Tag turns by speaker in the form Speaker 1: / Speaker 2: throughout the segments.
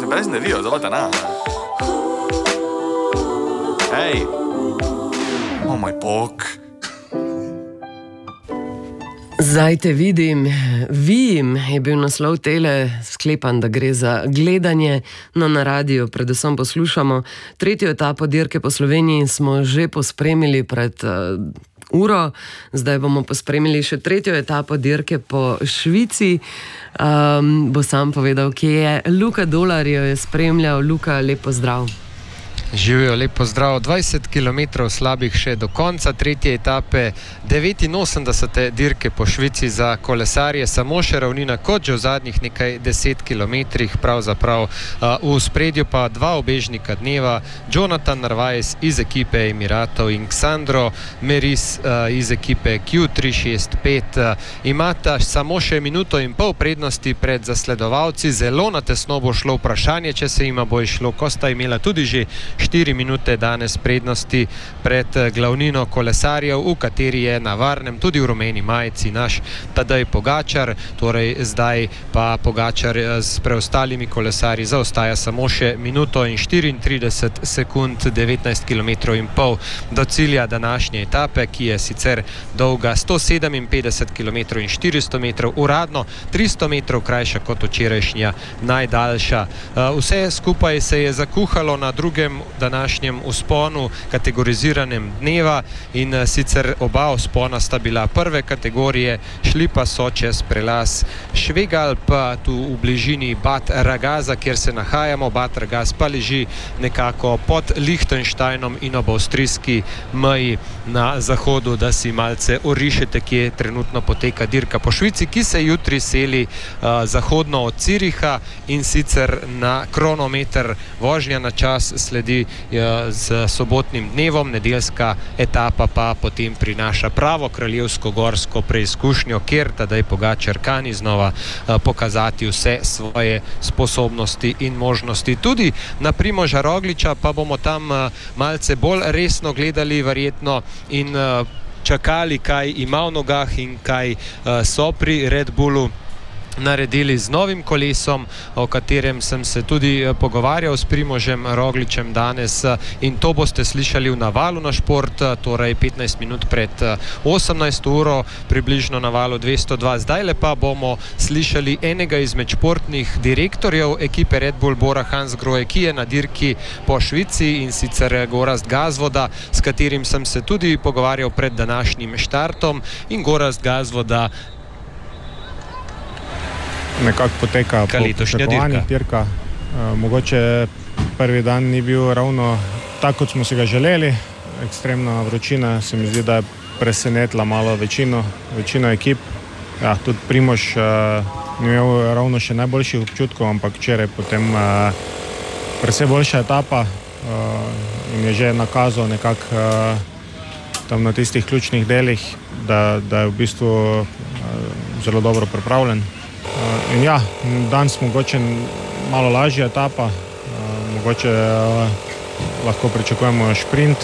Speaker 1: brez nevijo, zovata na. Hej! O moj bog!
Speaker 2: Zdaj te vidim, je bil naslov tele, sklepam, da gre za gledanje, no na radiju predvsem poslušamo. Tretjo etapo dirke po Sloveniji smo že pospremili pred uro, zdaj bomo pospremili še tretjo etapo dirke po Švici. Bo sam povedal, kje je. Luka Dolar jo je spremljal. Luka, lep pozdrav.
Speaker 3: Živijo, lep pozdrav. 20 km slabih še do konca tretje etape, 89. dirke po Švici za kolesarje, samo še ravnina kot že v zadnjih nekaj 10 km, pravzaprav v spredju pa dva ubežnika dneva, Jonathan Narvaez iz ekipe Emiratov in Xandro Meris iz ekipe Q365. Imata samo še minuto in pol prednosti pred zasledovalci, zelo na tesno bo šlo vprašanje, če se jima bo išlo, ko sta imela tudi že 4 minute danes prednosti pred glavnino kolesarjev, v kateri je na varnem tudi v rumeni majici naš Tadej Pogačar, torej zdaj pa Pogačar s preostalimi kolesarji zaostaja samo še minuto in 34 sekund, 19 km in pol do cilja današnje etape, ki je sicer dolga 157 km in 400 metrov, uradno 300 metrov krajša kot včerajšnja najdaljša. Vse skupaj se je zakuhalo na drugem današnjem vzponu kategoriziranem dneva in sicer oba vzpona sta bila prve kategorije, šli pa so čez prelaz Švegalp, tu v bližini Bad Ragaza, kjer se nahajamo. Bad Ragaz pa leži nekako pod Lichtensteinom in ob avstrijski meji na zahodu, da si malce orišete, kje trenutno poteka dirka po Švici, ki se jutri seli zahodno od Züricha in sicer na kronometer. Vožnja na čas sledi z sobotnim dnevom, nedeljska etapa pa potem prinaša pravo kraljevsko gorsko preizkušnjo, kjer Tadej Pogačar kani znova pokazati vse svoje sposobnosti in možnosti. Tudi na Primoža Rogliča pa bomo tam malce bolj resno gledali verjetno in čakali, kaj ima v nogah in kaj so pri Red Bullu naredili z novim kolesom, o katerem sem se tudi pogovarjal s Primožem Rogličem danes, in to boste slišali v Navalu na šport, torej 15 minut pred 18 uro, približno na valu 202. Zdajle pa bomo slišali enega izmed športnih direktorjev ekipe Red Bull, Bora Hansgrohe, ki je na dirki po Švici, in sicer Gorazd Gazvoda, s katerim sem se tudi pogovarjal pred današnjim štartom. In Gorazd Gazvoda
Speaker 4: nekako poteka po pričakovanjih dirka. Mogoče prvi dan ni bil ravno tako, kot smo si ga želeli. Ekstremna vročina se mi zdi, da je presenetila malo večino ekip. Ja, tudi Primož ni imel ravno še najboljših občutkov, ampak včeraj potem precej boljša etapa in je že nakazal nekako tam na tistih ključnih delih, da je v bistvu zelo dobro pripravljen. In ja, danes mogoče malo lažja etapa, mogoče lahko pričakujemo šprint,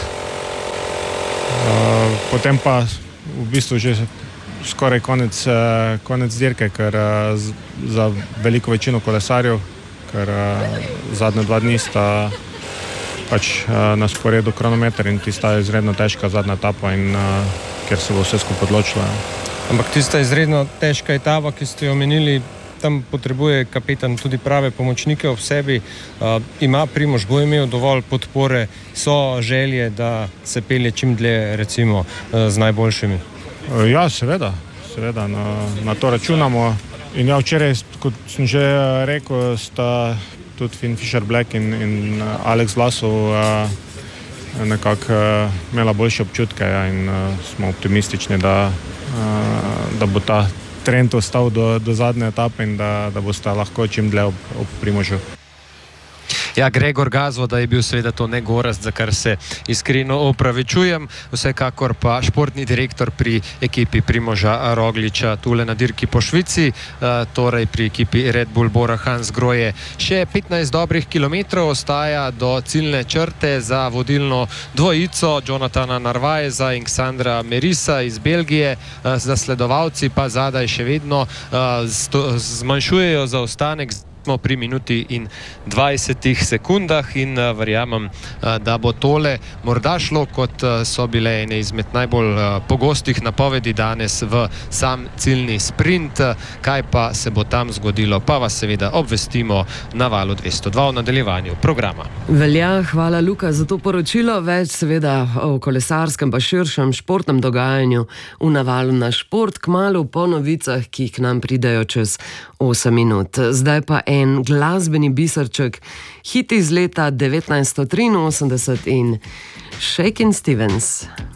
Speaker 4: potem pa v bistvu že skoraj konec dirke, ker za veliko večino kolesarjev, ker zadnje 2 dni sta pač na sporedu kronometer in tista je izredno težka zadnja etapa in kjer se bo vse skupaj odločilo.
Speaker 3: Ampak tista izredno težka etapa, ki ste jo omenili, tam potrebuje kapetan tudi prave pomočnike ob sebi. Ima Primož, bo imel dovolj podpore, so želje, da se pelje čim dlje recimo z najboljšimi?
Speaker 4: Ja, seveda na to računamo. In ja, včeraj, kot sem že rekel, sta tudi Finn Fischer-Black in Alex Vlasov nekako imela boljše občutke, ja, in smo optimistični, da bo ta trend ostal do zadnje etape in da bosta lahko čim dlje ob Primožu.
Speaker 3: Ja, Gregor Gazvoda je bil seveda to, ne Gorazd, za kar se iskreno opravičujem. Vsekakor pa športni direktor pri ekipi Primoža Rogliča tule na dirki po Švici, torej pri ekipi Red Bull, Bora Hansgrohe. Še 15 dobrih kilometrov ostaja do ciljne črte za vodilno dvojico Jonathana Narvaeza in Xandra Merisa iz Belgije. Zasledovalci pa zadaj še vedno zmanjšujejo zaostanek Smo pri minuti in 20 sekundah in verjamem, da bo tole morda šlo, kot so bile ene izmed najbolj pogostih napovedi danes v sam ciljni sprint. Kaj pa se bo tam zgodilo, pa vas seveda obvestimo na Valu 202 v nadaljevanju programa.
Speaker 2: Velja, hvala Luka za to poročilo. Več seveda o kolesarskem pa širšem športnem dogajanju v Navalu na šport, kmalu po novicah, ki k nam pridejo čez 8 minut. Zdaj pa en glasbeni biserček, hit iz leta 1983 in Shakin' Stevens.